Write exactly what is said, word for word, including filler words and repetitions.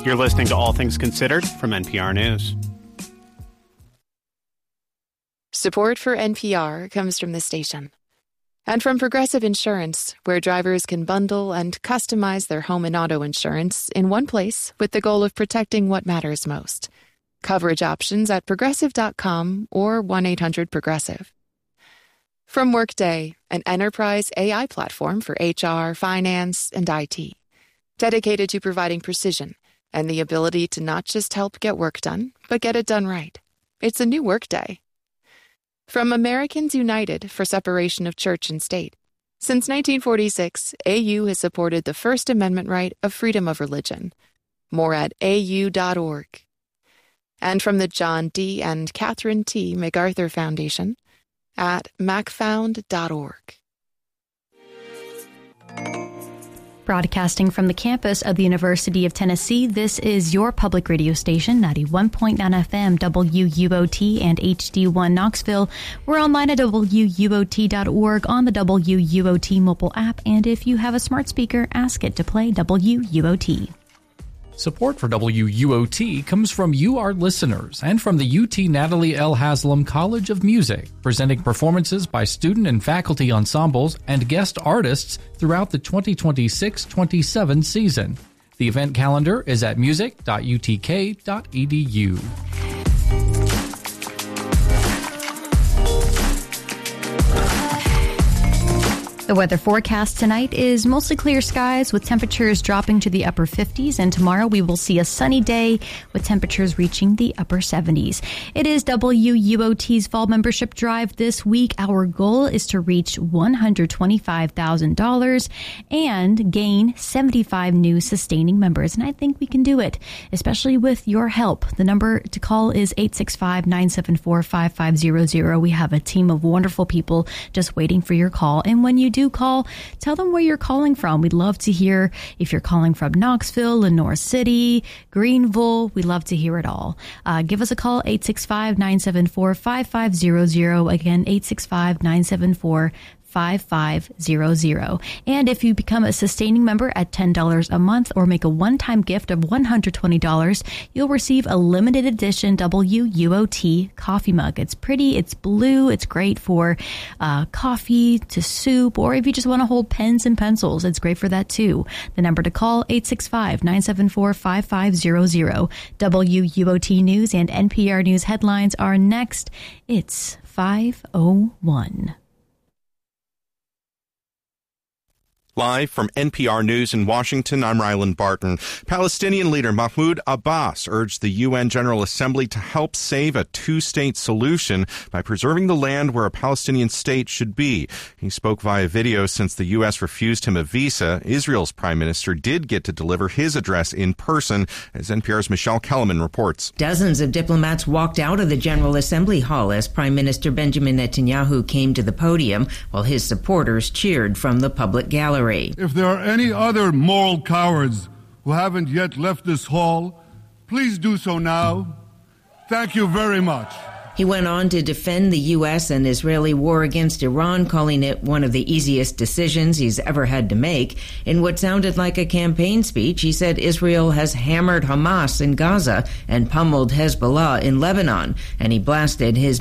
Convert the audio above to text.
You're listening to All Things Considered from N P R News. Support for N P R comes from the station and from Progressive Insurance, where drivers can bundle and customize their home and auto insurance in one place with the goal of protecting what matters most. Coverage options at progressive dot com or one eight hundred progressive. From Workday, an enterprise A I platform for H R, finance, and I T, dedicated to providing precision and the ability to not just help get work done, but get it done right. It's a new Workday. From Americans United for Separation of Church and State. Since nineteen forty-six, A U has supported the First Amendment right of freedom of religion. More at A U dot org. And from the John D. and Catherine T. MacArthur Foundation at mac found dot org. Broadcasting from the campus of the University of Tennessee, this is your public radio station, ninety-one point nine F M, W U O T, and H D one Knoxville. We're online at W U O T dot org, on the W U O T mobile app, and if you have a smart speaker, ask it to play W U O T. Support for W U O T comes from you, our listeners, and from the U T Natalie L. Haslam College of Music, presenting performances by student and faculty ensembles and guest artists throughout the twenty twenty-six twenty-seven season. The event calendar is at music dot u t k dot e d u. The weather forecast tonight is mostly clear skies with temperatures dropping to the upper fifties, and tomorrow we will see a sunny day with temperatures reaching the upper seventies. It is W U O T's fall membership drive this week. Our goal is to reach one hundred twenty-five thousand dollars and gain seventy-five new sustaining members, and I think we can do it, especially with your help. The number to call is eight six five, nine seven four, five five zero zero. We have a team of wonderful people just waiting for your call, and when you do call, tell them where you're calling from. We'd love to hear if you're calling from Knoxville, Lenore City, Greenville. We'd love to hear it all. Uh, give us a call, eight six five, nine seven four, five five zero zero. Again, eight six five, nine seven four, five five zero zero. And if you become a sustaining member at ten dollars a month or make a one-time gift of one hundred twenty dollars, you'll receive a limited edition W U O T coffee mug. It's pretty, it's blue, it's great for uh, coffee to soup, or if you just want to hold pens and pencils, it's great for that too. The number to call, eight six five, nine seven four, five five zero zero. W U O T News and N P R News headlines are next. It's five oh one. Live from N P R News in Washington, I'm Ryland Barton. Palestinian leader Mahmoud Abbas urged the U N General Assembly to help save a two-state solution by preserving the land where a Palestinian state should be. He spoke via video since the U S refused him a visa. Israel's prime minister did get to deliver his address in person, as N P R's Michelle Kellerman reports. Dozens of diplomats walked out of the General Assembly hall as Prime Minister Benjamin Netanyahu came to the podium, while his supporters cheered from the public gallery. If there are any other moral cowards who haven't yet left this hall, please do so now. Thank you very much. He went on to defend the U S and Israeli war against Iran, calling it one of the easiest decisions he's ever had to make. In what sounded like a campaign speech, he said Israel has hammered Hamas in Gaza and pummeled Hezbollah in Lebanon, and he blasted his